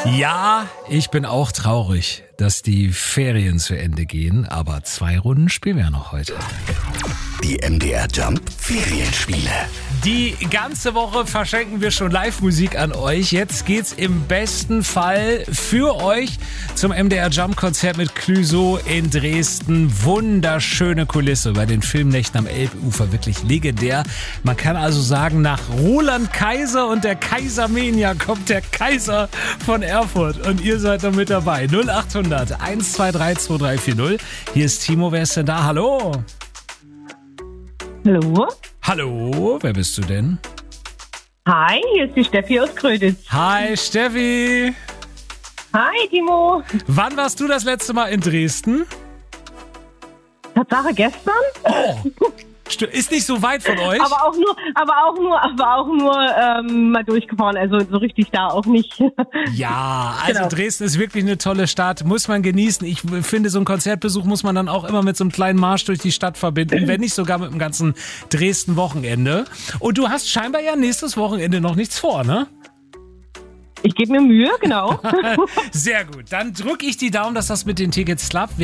Ja, ich bin auch traurig, dass die Ferien zu Ende gehen, aber 2 Runden spielen wir noch heute. Die MDR Jump Ferienspiele. Die ganze Woche verschenken wir schon Live-Musik an euch. Jetzt geht's im besten Fall für euch zum MDR Jump-Konzert mit Clüso in Dresden. Wunderschöne Kulisse bei den Filmnächten am Elbufer, wirklich legendär. Man kann also sagen, nach Roland Kaiser und der Kaisermania kommt der Kaiser von Erfurt. Und ihr seid noch mit dabei. 0800 123 2340. Hier ist Timo, wer ist denn da? Hallo? Hallo? Hallo, wer bist du denn? Hi, hier ist die Steffi aus Gröditz. Hi Steffi. Hi, Timo. Wann warst du das letzte Mal in Dresden? Tatsache gestern? Oh, ist nicht so weit von euch. aber auch nur mal durchgefahren, also so richtig da auch nicht. Ja, also Genau. Dresden ist wirklich eine tolle Stadt, muss man genießen. Ich finde, so einen Konzertbesuch muss man dann auch immer mit so einem kleinen Marsch durch die Stadt verbinden, wenn nicht sogar mit dem ganzen Dresden-Wochenende. Und du hast scheinbar ja nächstes Wochenende noch nichts vor, ne? Ich gebe mir Mühe, genau. Sehr gut, dann drücke ich die Daumen, dass das mit den Tickets klappt.